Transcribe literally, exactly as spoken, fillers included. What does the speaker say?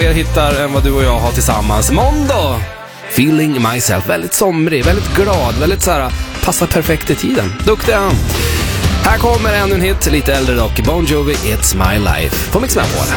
fler hittar än vad du och jag har tillsammans. Mondo! Feeling myself. Väldigt somrig, väldigt glad, väldigt så här, passar perfekt i tiden. Duktig han. Här kommer ännu en hit, lite äldre dock. Bon Jovi, It's My Life. På Mix Megapol.